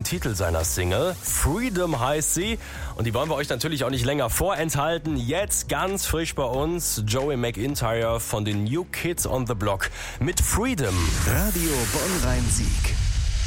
Titel seiner Single. Freedom heißt sie. Und die wollen wir euch natürlich auch nicht länger vorenthalten. Jetzt ganz frisch bei uns Joey McIntyre von den New Kids on the Block mit Freedom. Radio Bonn-Rhein-Sieg.